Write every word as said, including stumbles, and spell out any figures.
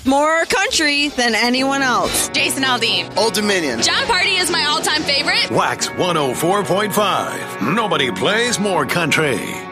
more country than anyone else. Jason Aldean. Old Dominion. John Party is my all-time favorite. Wax one oh four point five. Nobody plays more country.